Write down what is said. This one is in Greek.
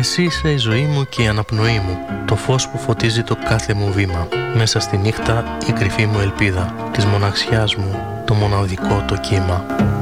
Εσύ είσαι η ζωή μου και η αναπνοή μου, το φως που φωτίζει το κάθε μου βήμα. Μέσα στη νύχτα η κρυφή μου ελπίδα, της μοναξιάς μου το μοναδικό το κύμα.